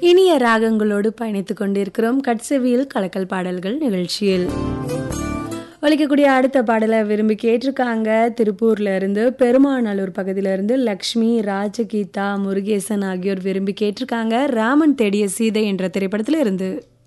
இனிய ராகங்களோடு பயணித்துக் கொண்டிருக்கிறோம் கட்செவியில் கலக்கல் பாடல்கள் நிகழ்ச்சியில். ஒலிக்கக்கூடிய அடுத்த பாடலை விரும்பி கேட்டிருக்காங்க. திருப்பூர்ல இருந்து பெருமாநல்லூர் பகுதியில இருந்து லக்ஷ்மி, ராஜகீதா, முருகேசன் ஆகியோர் விரும்பி கேட்டிருக்காங்க. ராமன் தேடிய சீதை என்ற திரைப்படத்துல இருந்து.